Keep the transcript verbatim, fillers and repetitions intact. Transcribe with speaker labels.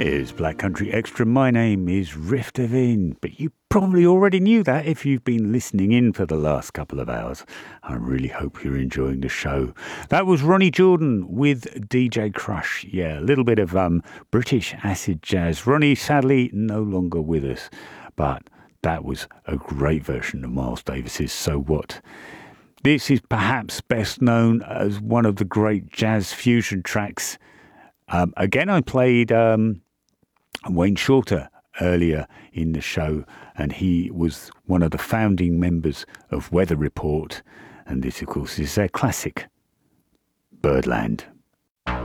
Speaker 1: Here's Black Country Extra. My name is Rift of In, but you probably already knew that if you've been listening in for the last couple of hours. I really hope you're enjoying the show. That was Ronnie Jordan with D J Crush. Yeah, a little bit of um British acid jazz. Ronnie, sadly, no longer with us, but that was a great version of Miles Davis's So What. This is perhaps best known as one of the great jazz fusion tracks. Um, again, I played um, Wayne Shorter earlier in the show, and he was one of the founding members of Weather Report. And this, of course, is their classic, Birdland.